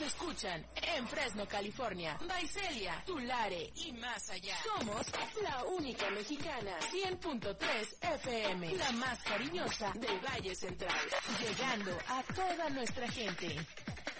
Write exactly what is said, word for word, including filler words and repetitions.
escuchan en Fresno, California, Visalia, Tulare y más allá. Somos la única mexicana, cien punto tres F M, la más cariñosa del Valle Central, llegando a toda nuestra gente.